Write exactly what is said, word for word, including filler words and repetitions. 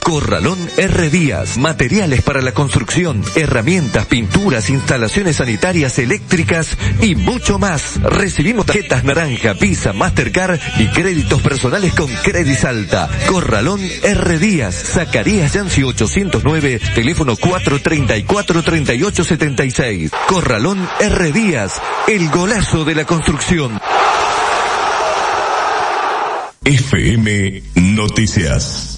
Corralón R. Díaz, materiales para la construcción, herramientas, pinturas, instalaciones sanitarias, eléctricas y mucho más. Recibimos tarjetas naranja, Visa, Mastercard y créditos personales con Credisalta. Corralón R. Díaz, Zacarías Yancy ochocientos nueve, teléfono cuatro treinta y cuatro, treinta y ocho setenta y seis. Corralón R. Díaz, el golazo de la construcción. F M Noticias.